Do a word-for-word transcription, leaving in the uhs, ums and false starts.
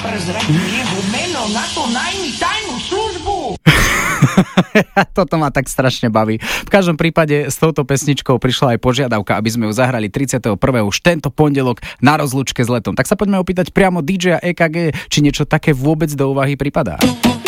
Prezradím jeho meno, na to najmi tajnú službu. Toto ma tak strašne baví. V každom prípade s touto pesničkou prišla aj požiadavka, aby sme ju zahrali tridsiateho prvého už tento pondelok na rozlúčke s letom. Tak sa poďme opýtať priamo dý džeja é ká gé, či niečo také vôbec do úvahy pripadá.